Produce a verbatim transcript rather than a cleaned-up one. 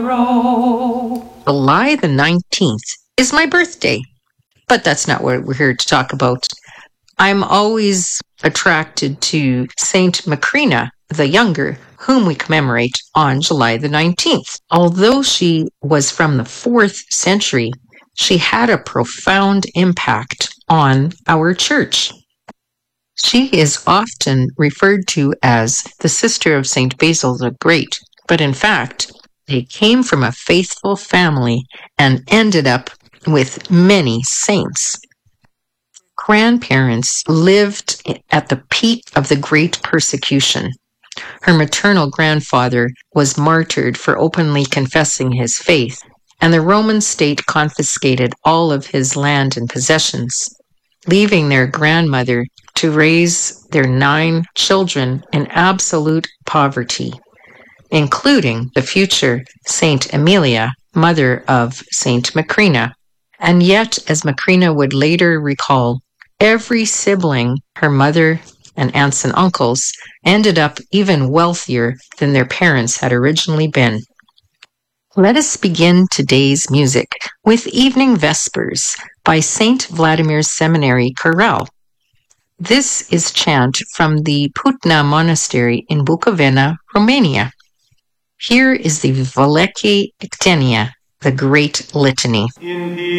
tomorrow. July the nineteenth is my birthday, but that's not what we're here to talk about. I'm always attracted to Saint Macrina the Younger, whom we commemorate on July the nineteenth. Although she was from the fourth century, she had a profound impact on our church. She is often referred to as the sister of Saint Basil the Great, but in fact, they came from a faithful family and ended up with many saints. Grandparents lived at the peak of the Great Persecution. Her maternal grandfather was martyred for openly confessing his faith, and the Roman state confiscated all of his land and possessions, leaving their grandmother to raise their nine children in absolute poverty, including the future Saint Emilia, mother of Saint Macrina. And yet, as Macrina would later recall, every sibling, her mother and aunts and uncles, ended up even wealthier than their parents had originally been. Let us begin today's music with Evening Vespers by Saint Vladimir's Seminary Chorale. This is chant from the Putna Monastery in Bukovina, Romania. Here is the Veliki Ictenia, the Great Litany.